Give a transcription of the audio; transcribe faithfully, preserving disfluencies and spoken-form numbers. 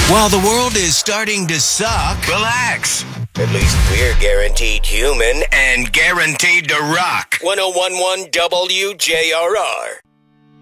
While the world is starting to suck, relax. At least we're guaranteed human And guaranteed to rock. one oh one one W J R R.